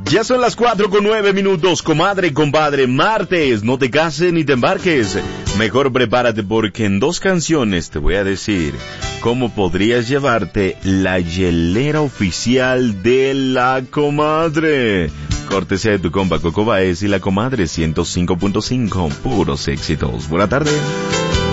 Ya son las 4:09, comadre y compadre, martes, no te cases ni te embarques, mejor prepárate porque en 2 canciones te voy a decir cómo podrías llevarte la hielera oficial de la comadre. Cortesía de tu compa Coco Baez y la comadre 105.5, puros éxitos. Buena tarde.